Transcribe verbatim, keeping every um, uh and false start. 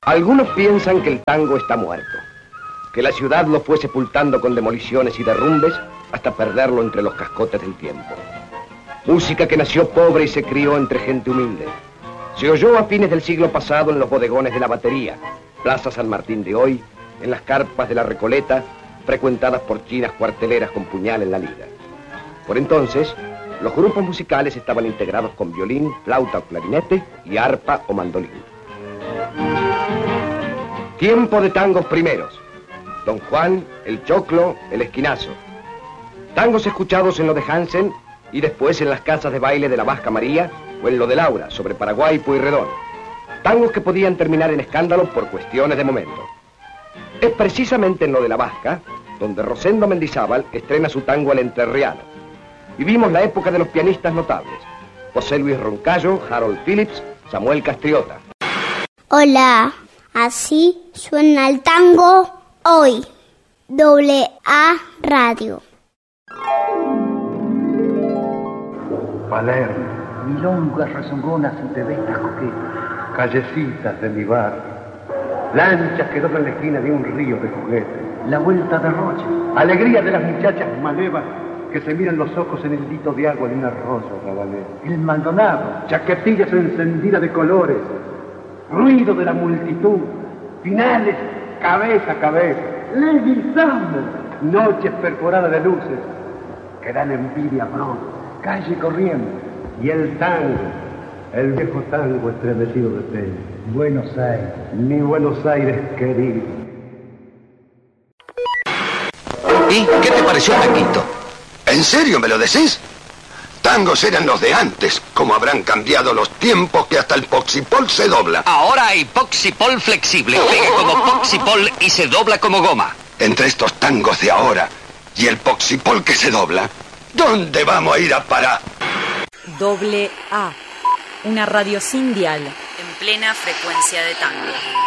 Algunos piensan que el tango está muerto, que la ciudad lo fue sepultando con demoliciones y derrumbes hasta perderlo entre los cascotes del tiempo. Música que nació pobre y se crió entre gente humilde. Se oyó a fines del siglo pasado en los bodegones de la Batería, Plaza San Martín de hoy, en las carpas de la Recoleta, frecuentadas por chinas cuarteleras con puñal en la liga. Por entonces, los grupos musicales estaban integrados con violín, flauta o clarinete y arpa o mandolín. Tiempo de tangos primeros. Don Juan, el Choclo, el Esquinazo. Tangos escuchados en lo de Hansen y después en las casas de baile de la Vasca María o en lo de Laura, sobre Paraguay y Pueyrredón. Tangos que podían terminar en escándalo por cuestiones de momento. Es precisamente en lo de la Vasca donde Rosendo Mendizábal estrena su tango al entrerriano. Vivimos la época de los pianistas notables: José Luis Roncayo, Harold Phillips, Samuel Castriota. Hola, así suena el tango hoy. Doble A Radio. Palermo, milongas rezongonas y tebetas coquetas, callecitas de mi barrio, lanchas que doblan la esquina de un río de juguetes, la vuelta de Rocha, alegría de las muchachas malevas que se miran los ojos en el dito de agua de un arroyo rabanero, el Maldonado, chaquetillas encendidas de colores, ruido de la multitud, finales cabeza a cabeza, Leguizamo, noches perforadas de luces que dan envidia pronto, calle corriendo, y el tango, el viejo tango estremecido de pena. Buenos Aires, mi Buenos Aires querido. ¿Y qué te pareció Tanguito? ¿En serio me lo decís? Tangos eran los de antes, como habrán cambiado los tiempos que hasta el Poxipol se dobla. Ahora hay Poxipol flexible, pega como Poxipol y se dobla como goma. Entre estos tangos de ahora y el Poxipol que se dobla, ¿dónde vamos a ir a parar? Doble A, una radio sin dial, en plena frecuencia de tango.